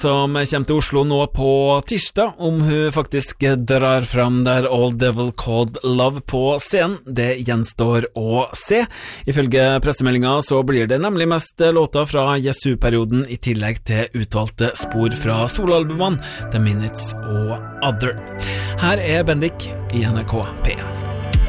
som kommer til Oslo nå på tirsdag. Om hun faktisk drar fram der All Devil Called Love på scenen, det gjenstår å se. Ifølge pressemeldingen så blir det nemlig mest låter fra Jesu-perioden i tillegg til utvalgte spor fra soloalbumene The Minutes og Other. Her er Bendik i NRK P1.